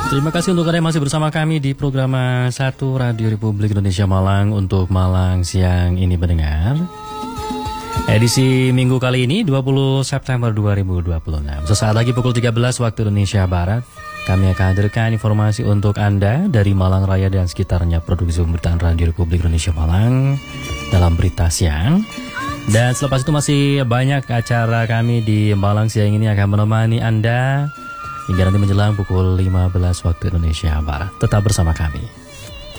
Terima kasih untuk Anda yang masih bersama kami di program 1 Radio Republik Indonesia Malang untuk Malang siang ini pendengar. Edisi minggu kali ini 20 September 2026. Sesaat lagi pukul 13 waktu Indonesia Barat, kami akan hadirkan informasi untuk Anda dari Malang Raya dan sekitarnya, produksi pemberitaan Radio Republik Indonesia Malang dalam berita siang. Dan selepas itu masih banyak acara kami di Malang siang ini akan menemani Anda hingga nanti menjelang pukul 15 waktu Indonesia Barat. Tetap bersama kami.